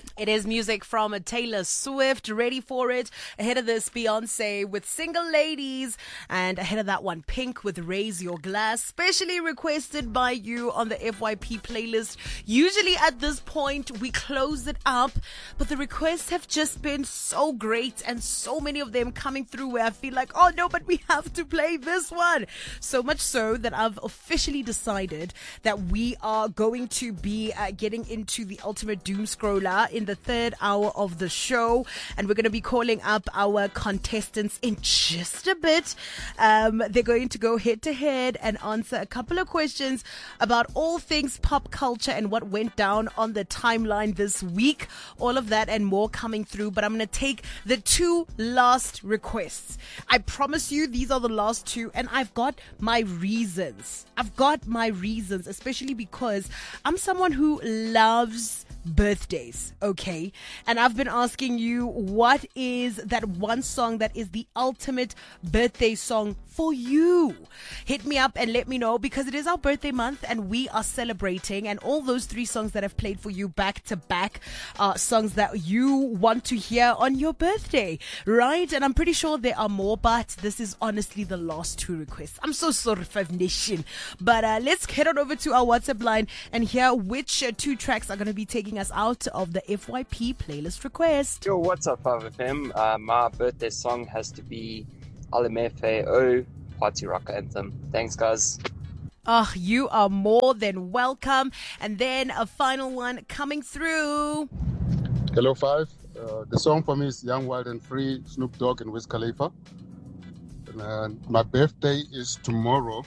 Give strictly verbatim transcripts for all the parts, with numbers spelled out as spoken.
It is music from Taylor Swift. Ready for it? Ahead of this, Beyonce with Single Ladies. And ahead of that one, Pink with Raise Your Glass. Specially requested by you on the F Y P playlist. Usually at this point, we close it up. But the requests have just been so great. And so many of them coming through where I feel like, oh no, but we have to play this one. So much so that I've officially decided that we are going to be uh, getting into the ultimate doom scroller in the third hour of the show, and we're going to be calling up our contestants in just a bit. Um, they're going to go head to head and answer a couple of questions about all things pop culture and what went down on the timeline this week. All of that and more coming through, but I'm going to take the two last requests. I promise you these are the last two, and I've got my reasons. I've got my reasons, especially because I'm someone who loves birthdays, okay? And I've been asking you, what is that one song that is the ultimate birthday song for you? Hit me up and let me know, because it is our birthday month and we are celebrating, and all those three songs that I've played for you back to back are songs that you want to hear on your birthday, right? And I'm pretty sure there are more, but this is honestly the last two requests. I'm so sorry, Five Nation. But uh, let's head on over to our WhatsApp line and hear which uh, two tracks are going to be taking us out of the F Y P playlist request. Yo, what's up, five F M? Uh, my birthday song has to be L M F A O, Party Rock Anthem. Thanks, guys. Oh, you are more than welcome. And then a final one coming through. Hello, Five. Uh, the song for me is Young, Wild and Free, Snoop Dogg and Wiz Khalifa. And, uh, my birthday is tomorrow.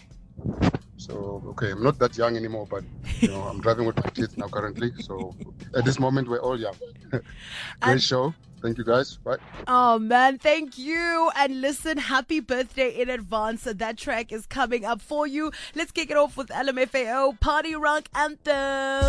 So, okay, I'm not that young anymore, but, you know, I'm driving with my kids now currently. So, at this moment, we're all young. Great and- show. Thank you, guys. Bye. Oh, man, thank you. And listen, happy birthday in advance. That track is coming up for you. Let's kick it off with L M F A O, Party Rock Anthem.